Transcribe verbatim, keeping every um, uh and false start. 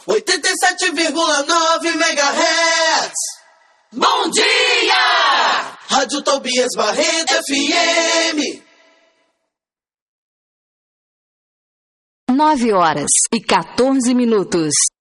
oitenta e sete vírgula nove megahertz. Bom dia! Rádio Tobias Barreto F M. Nove horas e quatorze minutos.